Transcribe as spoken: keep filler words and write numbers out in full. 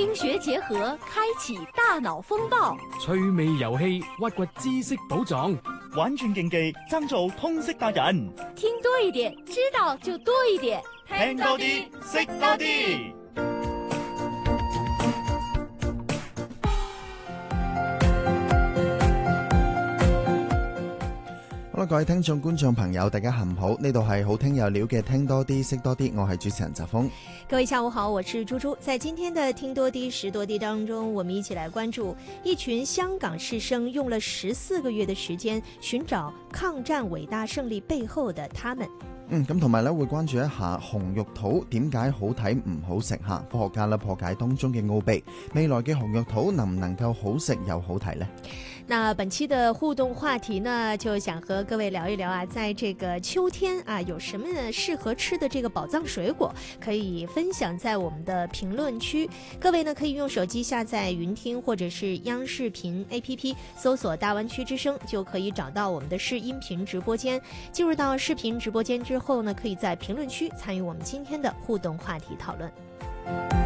冰雪結合，開啟大腦風暴； 趣味遊戲，挖掘知識寶藏； 玩轉競技，爭做通識達人。 聽多一點，知道就多一點。 聽多啲，識多啲。 好啦，各位聽眾、觀眾朋友，大家下午好，呢度係好聽有料嘅聽多啲、識多啲，我係主持人澤峰。 各位下午好，我是豬豬。在今天的聽多啲、識多啲當中，我們一起來關注一群香港師生用了十四個月的時間，尋找抗戰偉大勝利背後的他們。 嗯，咁同埋咧會關注一下紅肉兔點解好睇唔好食吓，科學家咧破解當中嘅奧秘，未來嘅紅肉兔能唔能夠好食又好睇呢？ 那本期的互動話題呢，就想和各位聊一聊啊，在這個秋天啊，有什麼適合吃的這個寶藏水果，可以分享在我們的評論區。各位呢可以用手機下載雲聽或者是央視頻 A P P， 搜索大灣區之聲，就可以找到我們的視音頻直播間。進入到視頻直播間之後呢，可以在評論區參與我們今天的互動話題討論。